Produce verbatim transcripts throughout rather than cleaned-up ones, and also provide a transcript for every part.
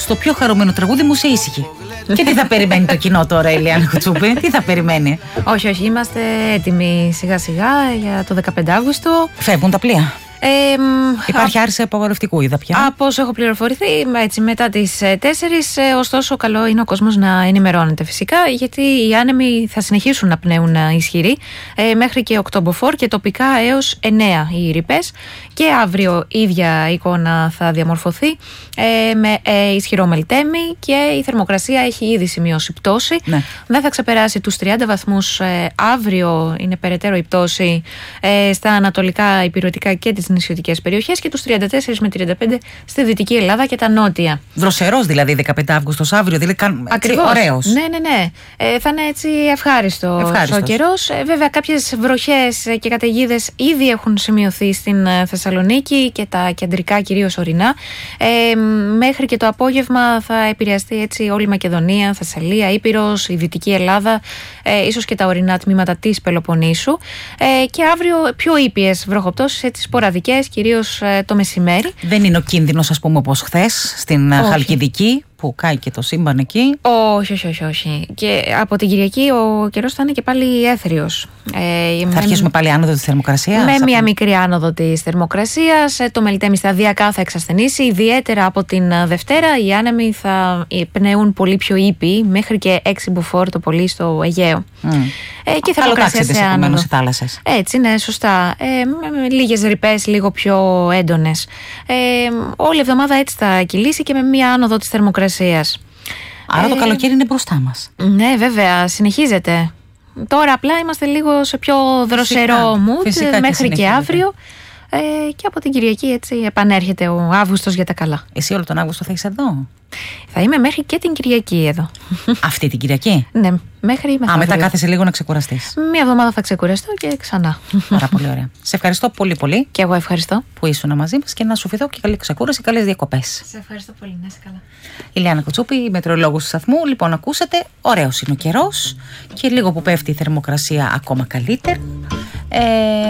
στο πιο χαρούμενο τραγούδι μου σε ήσυχη. Και τι θα περιμένει το κοινό τώρα, Ηλιάνα Κουτσούπη, τι θα περιμένει? Όχι, όχι, είμαστε έτοιμοι σιγά σιγά για το δεκαπέντε Αυγούστου. Φεύγουν τα πλοία. Ε, Υπάρχει α... άρση απαγορευτικού, είδα πια. Από όσο έχω πληροφορηθεί, έτσι, μετά τις τέσσερις, ε, ωστόσο, καλό είναι ο κόσμος να ενημερώνεται φυσικά, γιατί οι άνεμοι θα συνεχίσουν να πνέουν ισχυροί ε, μέχρι και οκτώ μποφόρ και τοπικά έως εννέα οι ρηπές. Και αύριο η ίδια εικόνα θα διαμορφωθεί ε, με ε, ισχυρό μελτέμι και η θερμοκρασία έχει ήδη σημειώσει πτώση. Ναι. Δεν θα ξεπεράσει τους τριάντα βαθμούς. Ε, αύριο είναι περαιτέρω η πτώση ε, στα ανατολικά, υπηρετικά και τις νησιωτικές περιοχές και τους τριάντα τέσσερα με τριάντα πέντε στη Δυτική Ελλάδα και τα νότια. Δροσερός δηλαδή δεκαπέντε Αυγούστου αύριο, δηλαδή ακριβώς. Ωραίος. Ναι, ναι, ναι. Ε, θα είναι έτσι ευχάριστο ο καιρός. Ε, βέβαια, κάποιες βροχές και καταιγίδες ήδη έχουν σημειωθεί στην Θεσσαλονίκη και τα κεντρικά κυρίως ορεινά. Ε, μέχρι και το απόγευμα θα επηρεαστεί έτσι όλη η Μακεδονία, Θεσσαλία, Ήπειρος, η Δυτική Ελλάδα, ε, ίσως και τα ορεινά τμήματα της Πελοποννήσου. Ε, και αύριο πιο ήπιες βροχοπτώσεις, έτσι σποραδικές, κυρίως ε, το μεσημέρι. Δεν είναι ο κίνδυνος, ας πούμε, όπως χθες στην όχι. Χαλκιδική, που κάει και το σύμπαν εκεί. Όχι, όχι, όχι, όχι. Και από την Κυριακή ο καιρός θα είναι και πάλι έθριος. Ε, θα με... αρχίσουμε πάλι άνοδο της θερμοκρασίας. Με μια μικρή άνοδο της θερμοκρασίας. Το μελτέμι σταδιακά θα εξασθενήσει. Ιδιαίτερα από την Δευτέρα οι άνεμοι θα πνέουν πολύ πιο ήπιοι, μέχρι και έξι μποφόρ το πολύ στο Αιγαίο. Mm. Ε, και θερμοκρασία σε άνοδο. Σε θάλασσες. Έτσι, ναι, σωστά. Ε, με, με λίγες ρηπές, λίγο πιο έντονες. Ε, όλη η εβδομάδα έτσι θα κυλήσει και με μια άνοδο της θερμοκρασίας. Άρα ε, το καλοκαίρι είναι μπροστά μας. Ναι, βέβαια, συνεχίζεται. Τώρα απλά είμαστε λίγο σε πιο δροσερό mood μέχρι και, και αύριο. Ε, και από την Κυριακή έτσι επανέρχεται ο Αύγουστος για τα καλά. Εσύ όλο τον Αύγουστο θα είσαι εδώ? Θα είμαι μέχρι και την Κυριακή εδώ. Αυτή την Κυριακή? Ναι, μέχρι μεθαύριο. Α, μετά κάθεσαι λίγο να ξεκουραστείς. Μία εβδομάδα θα ξεκουραστώ και ξανά. Πάρα πολύ ωραία. Σε ευχαριστώ πολύ πολύ. Και εγώ ευχαριστώ που ήσουν μαζί μας και να σου φιδώ και καλή ξεκούραση, καλές διακοπές. Σε ευχαριστώ πολύ, να είσαι καλά. Ηλιάνα Κουτσούπη, μετεωρολόγος του σταθμού. Λοιπόν, ακούσατε, ωραίος είναι ο καιρός και λίγο που πέφτει η θερμοκρασία ακόμα καλύτερα. Ε,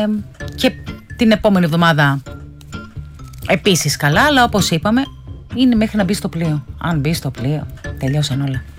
και την επόμενη εβδομάδα επίσης καλά, αλλά όπως είπαμε είναι μέχρι να μπει στο πλοίο. Αν μπει στο πλοίο, τελειώσαν όλα.